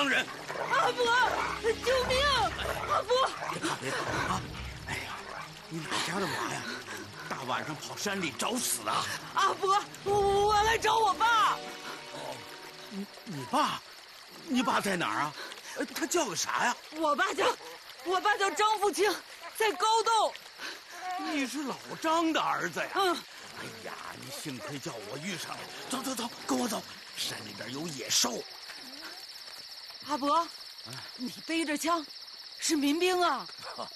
乡人。 阿伯，救命！阿伯， 别怕啊！哎呀，你哪家的娃呀？大晚上跑山里找死啊！ 阿伯，我来找我爸。 哦，你爸？你爸在哪儿啊？他叫个啥呀？ 我爸叫张富清，在高洞。 你是老张的儿子呀？ 嗯。 哎呀，你幸亏叫我遇上了。走走走，跟我走，山里边有野兽。 阿伯，你背着枪，是民兵啊？